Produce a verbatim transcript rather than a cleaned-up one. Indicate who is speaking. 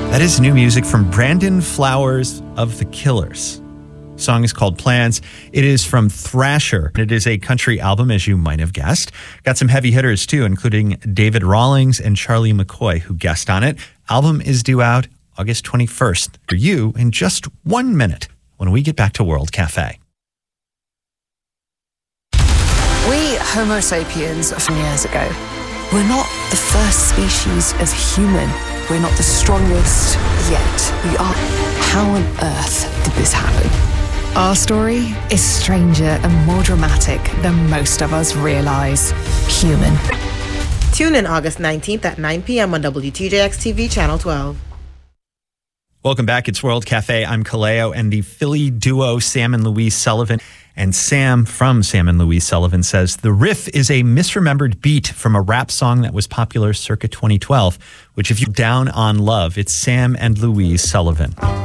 Speaker 1: That is new music from Brandon Flowers of The Killers. The song is called Plans. It is from Thrasher. It is a country album, as you might have guessed. Got some heavy hitters, too, including David Rawlings and Charlie McCoy, who guest on it. Album is due out August twenty-first for you in just one minute when we get back to World Cafe.
Speaker 2: We Homo sapiens from years ago, we're not the first species of human. We're not the strongest yet. We are. How on earth did this happen? Our story is stranger and more dramatic than most of us realize. Human.
Speaker 3: Tune in August nineteenth at nine p.m. on W T J X T V Channel twelve.
Speaker 1: Welcome back. It's World Cafe. I'm Kaleo, and the Philly duo Sam and Louise Sullivan. And Sam from Sam and Louise Sullivan says, the riff is a misremembered beat from a rap song that was popular circa twenty twelve, which if you're down on love, it's Sam and Louise Sullivan.